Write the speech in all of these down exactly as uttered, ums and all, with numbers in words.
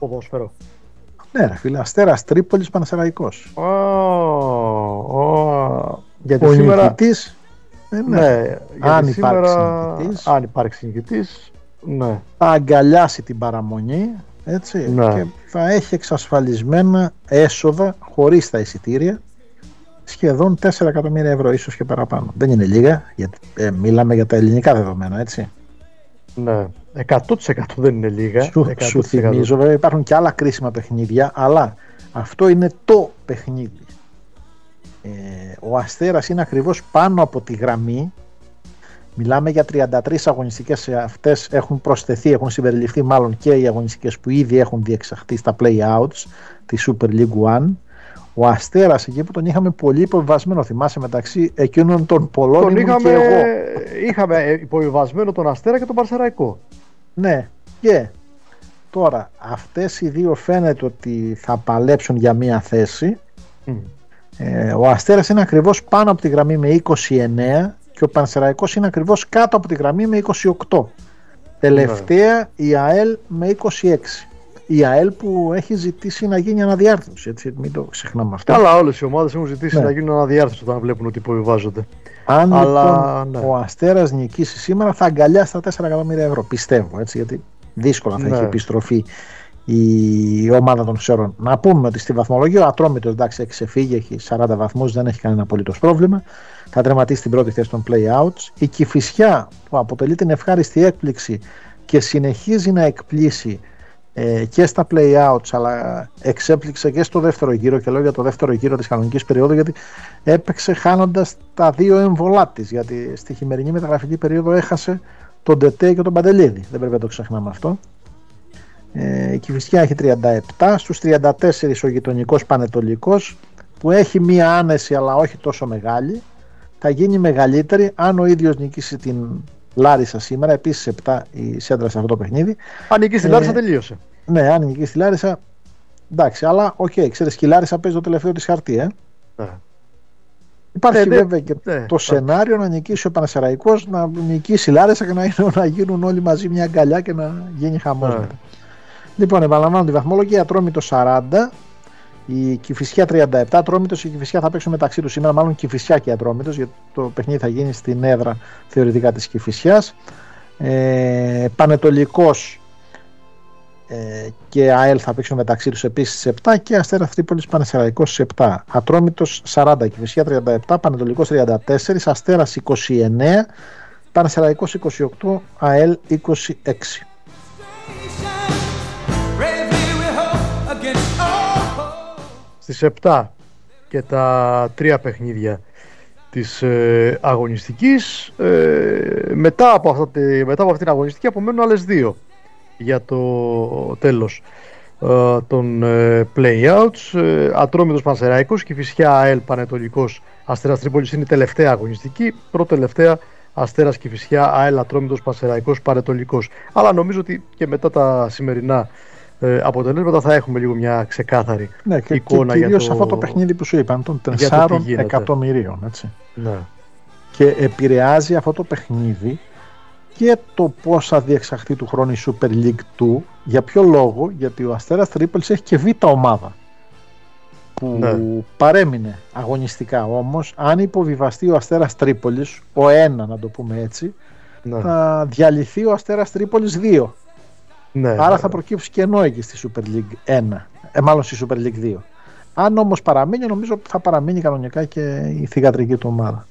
ποδόσφαιρο. Ναι, ρε φίλε, Αστέρας Τρίπολης Πανσεραϊκός. Oh, oh. Γιατί ο σήμερα... νικητής, ε, ναι. ναι, αν σήμερα... υπάρξει νικητής, αν υπάρξει νικητής, ναι. θα αγκαλιάσει την παραμονή, έτσι, ναι. και θα έχει εξασφαλισμένα έσοδα χωρίς τα εισιτήρια σχεδόν τέσσερα εκατομμύρια ευρώ, ίσως και παραπάνω. Δεν είναι λίγα, γιατί ε, μιλάμε για τα ελληνικά δεδομένα, έτσι. Ναι, εκατό τοις εκατό δεν είναι λίγα. Σου, σου θυμίζω, βέβαια υπάρχουν και άλλα κρίσιμα παιχνίδια, αλλά αυτό είναι το παιχνίδι. Ε, ο Αστέρας είναι ακριβώς πάνω από τη γραμμή. Μιλάμε για τριάντα τρεις αγωνιστικές, αυτές έχουν προσθεθεί, έχουν συμπεριληφθεί μάλλον και οι αγωνιστικές που ήδη έχουν διεξαχθεί στα play-outs τη Super League One. Ο Αστέρας, εκεί που τον είχαμε πολύ υποβιβασμένο, θυμάσαι, μεταξύ εκείνων των πολλών, τον είχαμε, και εγώ. Είχαμε υποβιβασμένο τον Αστέρα και τον Πανσεραϊκό. Ναι, και τώρα αυτές οι δύο φαίνεται ότι θα παλέψουν για μία θέση. Mm. ε, ο Αστέρας είναι ακριβώς πάνω από τη γραμμή με είκοσι εννέα και ο Πανσεραϊκός είναι ακριβώς κάτω από τη γραμμή με είκοσι οκτώ. Τελευταία mm. η ΑΕΛ με είκοσι έξι. Η ΑΕΛ που έχει ζητήσει να γίνει αναδιάρθρωση, έτσι, μην το ξεχνάμε αυτό. Αλλά όλες οι ομάδες έχουν ζητήσει ναι. να γίνουν αναδιάρθρωση όταν βλέπουν ότι υποβιβάζονται. Αν Αλλά, λοιπόν ναι. ο Αστέρας νικήσει σήμερα, θα αγκαλιάσει τα τέσσερα εκατομμύρια ευρώ, πιστεύω, έτσι, γιατί δύσκολα θα ναι. έχει επιστροφή η ομάδα των Ξέρων. Να πούμε ότι στη βαθμολογία ο Ατρόμητος, εντάξει, έχει ξεφύγει, έχει σαράντα βαθμούς, δεν έχει κανένα απολύτως πρόβλημα. Θα τερματίσει την πρώτη θέση των play-outs. Η Κηφισιά, που αποτελεί την ευχάριστη έκπληξη και συνεχίζει να εκπλήσει ε, και στα play-outs, αλλά εξέπληξε και στο δεύτερο γύρο, και λέω για το δεύτερο γύρο της κανονικής περίοδου, γιατί έπαιξε χάνοντας τα δύο έμβολά της, γιατί στη χειμερινή μεταγραφική περίοδο έχασε τον Ντετέ και τον Παντελίδη, δεν πρέπει να το ξεχνάμε αυτό. Ε, η Κηφισιά έχει τριάντα επτά, στους τριάντα τέσσερα ο γειτονικός Πανετολικός, που έχει μία άνεση αλλά όχι τόσο μεγάλη, θα γίνει μεγαλύτερη αν ο ίδιος νικήσει την Λάρισα σήμερα, επίσης επτά η Σέντρα σε αυτό το παιχνίδι. Αν νικήσει τη Λάρισα ε, τελείωσε. Ναι, αν νικήσει τη Λάρισα, εντάξει, αλλά οκ, okay, ξέρεις, και η Λάρισα παίζει το τελευταίο της χαρτί, ε. Ναι. Υπάρχει ναι, βέβαια και ναι, το ναι. σενάριο να νικήσει ο Πανσεραϊκός, να νικήσει η Λάρισα και να, είναι, να γίνουν όλοι μαζί μια αγκαλιά και να γίνει χαμός. Ναι. Λοιπόν, επαναλαμβάνω τη βαθμολογία. Ατρόμητος σαράντα, η Κηφισιά τριάντα επτά. Ατρόμητος και η Κηφισιά θα παίξουν μεταξύ τους σήμερα, μάλλον Κηφισιά και Ατρόμητος, γιατί το παιχνίδι θα γίνει στην έδρα θεωρητικά της Κηφισιάς. Ε, Πανετολικός ε, και ΑΕΛ θα παίξουν μεταξύ τους επίσης στις επτά και Αστέρας Τρίπολης Πανσεραϊκός στις επτά. Ατρόμητος σαράντα, Κηφισιά τριάντα επτά, Πανετολικός τριάντα τέσσερα, Αστέρας είκοσι εννέα, Πανσεραϊκός είκοσι οκτώ, ΑΕΛ είκοσι έξι. Στις επτά και τα τρία παιχνίδια της ε, αγωνιστικής, ε, μετά, από αυτά, μετά από αυτήν την αγωνιστική απομένουν άλλες δύο για το τέλος ε, των ε, play-outs. ε, Ατρόμητος Πανσεραϊκός, Κηφισιά ΑΕΛ Πανετολικός Αστέρας Τρίπολης είναι η τελευταία αγωνιστική, πρώτη-τελευταία Αστέρας Κηφισιά ΑΕΛ Ατρόμητος Πανσεραϊκός Πανετολικός. Αλλά νομίζω ότι και μετά τα σημερινά Ε, αποτελέσματα θα έχουμε λίγο μια ξεκάθαρη ναι, και, εικόνα και για κυρίως το... αυτό το παιχνίδι που σου είπαν των τεσσάρων εκατομμυρίων, έτσι. Ναι. Και επηρεάζει αυτό το παιχνίδι και το πώς θα διεξαχθεί του χρόνου η Super League δύο. Για ποιο λόγο? Γιατί ο Αστέρας Τρίπολης έχει και β' ομάδα που ναι. παρέμεινε αγωνιστικά, όμως αν υποβιβαστεί ο Αστέρας Τρίπολης, ο ένα να το πούμε έτσι, ναι. θα διαλυθεί ο Αστέρας Τρίπολης δύο. Ναι, άρα ναι. θα προκύψει κενό εκεί στη Super League ένα, ε, μάλλον στη Super League δύο. Αν όμως παραμείνει, νομίζω θα παραμείνει κανονικά και η θυγατρική του ομάδα.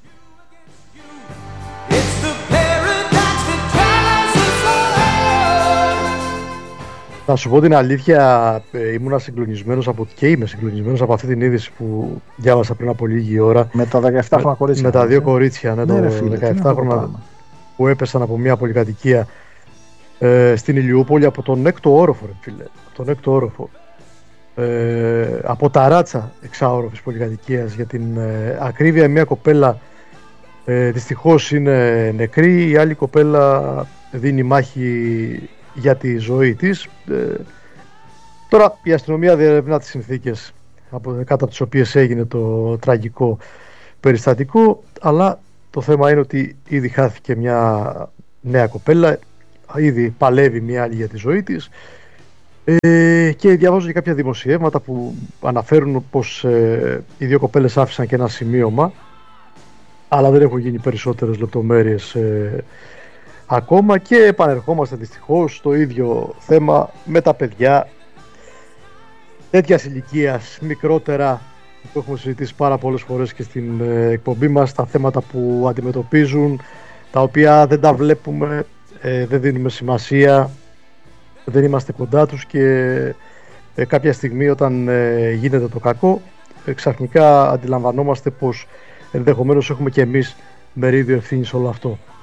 Να σου πω την αλήθεια, ε, ήμουν συγκλονισμένος από, και είμαι συγκλονισμένος από αυτή την είδηση που διάβασα πριν από λίγη ώρα. Με τα δεκαεφτά κορίτσια. Με τα δύο κορίτσια, ναι, ναι, το φίλε, δεκαεφτά χρόνια που έπεσαν από μια πολυκατοικία Ε, στην Ηλιούπολη από τον έκτο όροφο, ρε φίλε, τον έκτο όροφο, ε, από ταράτσα εξάωροφης πολυκατοικίας. Για την ε, ακρίβεια, μια κοπέλα ε, δυστυχώς είναι νεκρή, η άλλη κοπέλα δίνει μάχη για τη ζωή της. Ε, τώρα η αστυνομία διερευνά τις συνθήκες από, κάτω από τις οποίες έγινε το τραγικό περιστατικό, αλλά το θέμα είναι ότι ήδη χάθηκε μια νέα κοπέλα, ήδη παλεύει μια άλλη για τη ζωή της Ε, και διαβάζω και κάποια δημοσιεύματα που αναφέρουν πως ε, οι δύο κοπέλες άφησαν και ένα σημείωμα, αλλά δεν έχουν γίνει περισσότερες λεπτομέρειες ε, ακόμα, και επανερχόμαστε δυστυχώς στο ίδιο θέμα με τα παιδιά τέτοιας ηλικίας, μικρότερα, που έχουμε συζητήσει πάρα πολλές φορές και στην ε, εκπομπή μας, τα θέματα που αντιμετωπίζουν, τα οποία δεν τα βλέπουμε, ε, δεν δίνουμε σημασία, δεν είμαστε κοντά τους, και ε, κάποια στιγμή όταν ε, γίνεται το κακό, ε, ξαφνικά αντιλαμβανόμαστε πως ενδεχομένως έχουμε και εμείς μερίδιο ευθύνη σε όλο αυτό.